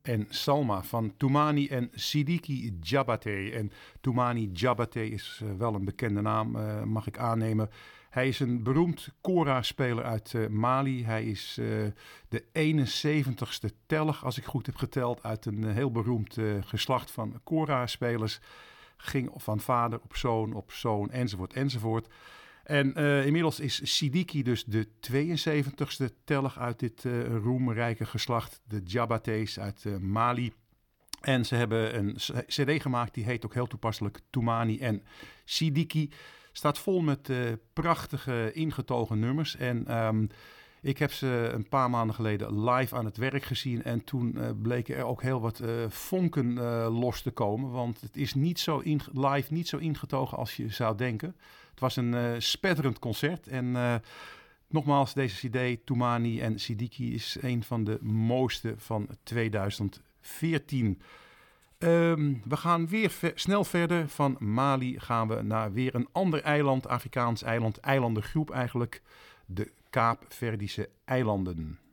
en Salma van Toumani en Sidiki Diabaté. En Toumani Diabaté is wel een bekende naam, mag ik aannemen. Hij is een beroemd kora-speler uit Mali. Hij is de 71ste teller, als ik goed heb geteld, uit een heel beroemd geslacht van kora-spelers. Ging van vader op zoon, enzovoort, enzovoort. En inmiddels is Sidiki dus de 72ste teller uit dit roemrijke geslacht, de Diabatés uit Mali. En ze hebben een cd gemaakt, die heet ook heel toepasselijk Toumani en Sidiki. Staat vol met prachtige ingetogen nummers. En ik heb ze een paar maanden geleden live aan het werk gezien. En toen bleken er ook heel wat vonken los te komen. Want het is live niet zo ingetogen als je zou denken. Het was een spetterend concert. En nogmaals, deze cd, Toumani en Sidiki, is een van de mooiste van 2014. We gaan weer snel verder. Van Mali gaan we naar weer een ander eiland, Afrikaans eiland, eilandengroep eigenlijk, de Kaapverdische eilanden.